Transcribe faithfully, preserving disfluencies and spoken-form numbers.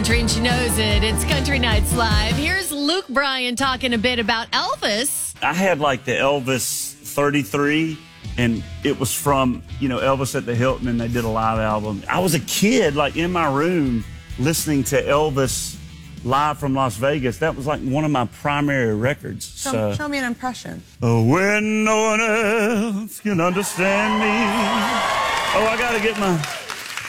country, and she knows it. It's Country Nights Live. Here's Luke Bryan talking a bit about Elvis. I had like the Elvis thirty-three, and it was from, you know, Elvis at the Hilton, and they did a live album. I was a kid, like in my room, listening to Elvis live from Las Vegas. That was like one of my primary records. Show, so, show me an impression. Oh, when no one else can understand me. Oh, I gotta get my